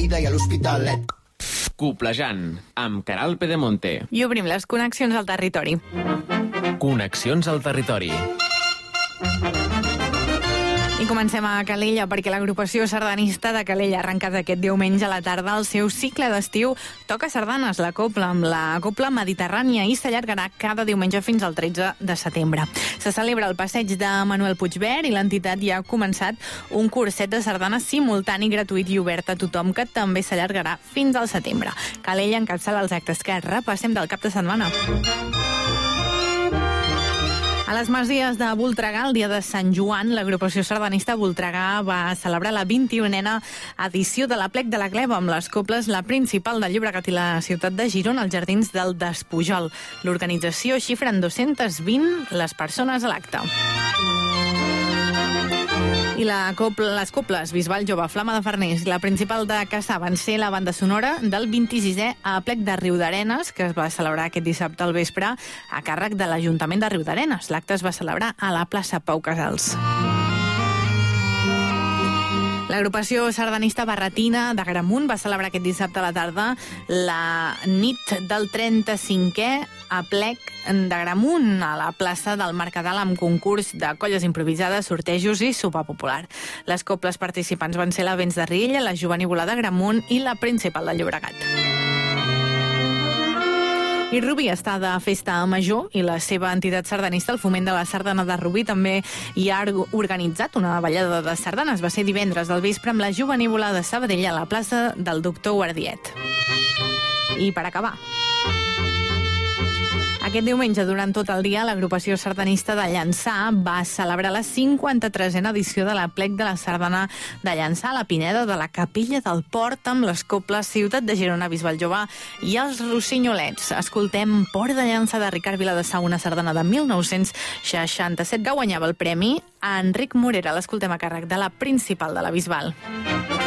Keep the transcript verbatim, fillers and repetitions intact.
Lleida i a l'Hospitalet. Coplejant, amb Caral Pedemonte. I obrim les connexions al territori. Connexions al territori. I comencem a Calella perquè l'agrupació sardanista de Calella ha arrencat aquest diumenge a la tarda el seu cicle d'estiu Toca Sardanes, la copla amb la copla mediterrània i s'allargarà cada diumenge fins al tretze de setembre. Se celebra el passeig de Manuel Puigvert i l'entitat ja ha començat un curset de sardanes simultani, gratuït i obert a tothom, que també s'allargarà fins al setembre. Calella encapçala els actes que repassem del cap de setmana. A les Masies de Voltregà, el dia de Sant Joan, l'agrupació sardanista Voltregà va celebrar la vint-i-unena edició de l'Aplec de la Gleva amb les coples La Principal de Llobregat i la ciutat de Girona als Jardins del Despujol. L'organització xifra en dos-centes vint les persones a l'acte. I la copla, les coples Bisbal Jove, Flama de Farners i La Principal de Cassà van ser la banda sonora del vint-i-sisè Aplec de Riudarenes, que es va celebrar aquest dissabte al vespre a càrrec de l'Ajuntament de Riudarenes. L'acte es va celebrar a la plaça Pau Casals. L'agrupació sardanista barretina d'Agramunt va celebrar aquest dissabte a la tarda la nit del trenta-cinquè Aplec d'Agramunt a la plaça del Mercadal amb concurs de colles improvisades, sortejos i sopar popular. Les coples participants van ser la Vents de Riella, la Jovenívola d'Agramunt i la Principal de Llobregat. I Rubí està de festa major i la seva entitat sardanista, el Foment de la Sardana de Rubí, també hi ha organitzat una ballada de sardanes. Va ser divendres al vespre amb la Jovenívola de Sabadell a la plaça del Doctor Guardiet. I per acabar, aquest diumenge, durant tot el dia, l'agrupació sardanista de Llançà va celebrar la cinquanta-tresena edició de l'Aplec de la Sardana de Llançà a la Pineda de la Capella del Port amb les coples Ciutat de Girona, Bisbal Jove i els Rossinyolets. Escoltem Port de Llançà de Ricard Viladesau, una sardana de mil nou-cents seixanta-set que guanyava el premi a Enric Morera. L'escoltem a càrrec de la Principal de la Bisbal.